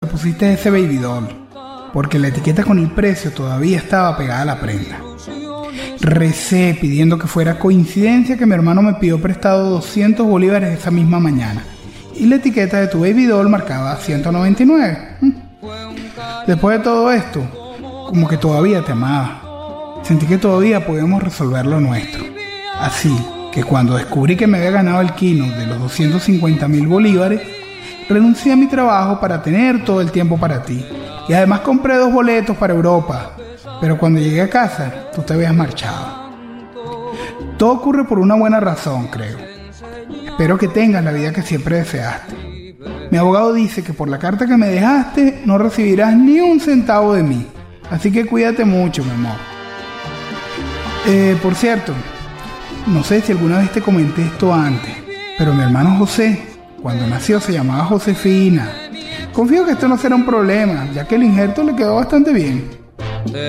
pusiste ese baby doll, porque la etiqueta con el precio todavía estaba pegada a la prenda. Recé pidiendo que fuera coincidencia que mi hermano me pidió prestado 200 bolívares esa misma mañana, y la etiqueta de tu baby doll marcaba 199. Después de todo esto, como que todavía te amaba. Sentí que todavía podíamos resolver lo nuestro. Así que cuando descubrí que me había ganado el kino de los 250.000 bolívares, renuncié a mi trabajo para tener todo el tiempo para ti. Y además compré 2 boletos para Europa. Pero cuando llegué a casa, tú te habías marchado. Todo ocurre por una buena razón, creo. Espero que tengas la vida que siempre deseaste. Mi abogado dice que por la carta que me dejaste no recibirás ni un centavo de mí. Así que cuídate mucho, mi amor. Por cierto, no sé si alguna vez te comenté esto antes, pero mi hermano José, cuando nació, se llamaba Josefina. Confío que esto no será un problema, ya que el injerto le quedó bastante bien.